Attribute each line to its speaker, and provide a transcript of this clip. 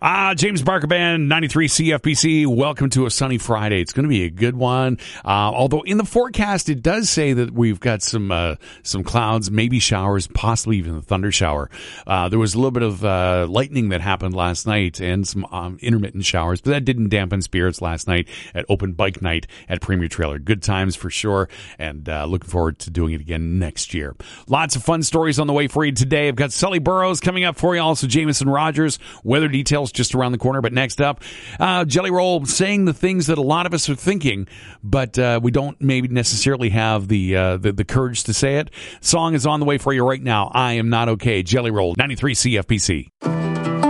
Speaker 1: James Barker Band, 93 CFPC. Welcome to a sunny Friday. It's going to be a good one. Although in the forecast, it does say that we've got some clouds, maybe showers, possibly even a thunder shower. There was a little bit of lightning that happened last night and some intermittent showers, but that didn't dampen spirits last night at Open Bike Night at Premier Trailer. Good times for sure, and looking forward to doing it again next year. Lots of fun stories on the way for you today. I've got Sully Burrows coming up for you, also Jameson Rogers. Weather details just around the corner, but next up, Jelly Roll saying the things that a lot of us are thinking, but we don't maybe necessarily have the courage to say it. Song is on the way for you right now. I Am Not Okay. Jelly Roll, 93 CFPC.